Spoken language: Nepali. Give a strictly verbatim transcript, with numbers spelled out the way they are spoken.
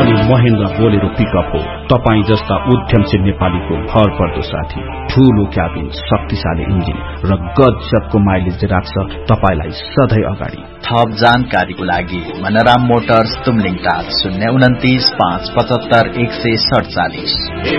अनि महेन्द्र बोलेरो पिकअप हो तपाई जस्ता उद्यमशील नेपालीको भर पर्दो साथी। ठूलो क्याबिन, शक्तिशाली इन्जिन र गजबको माइलेज राख्छ तपाईलाई सधैँ अगाडि। थप जानकारीको लागि मनराम मोटर्स तुमलिङ टार शून्य उन्तिस पाँच पचहत्तर एक सय सडचालिस।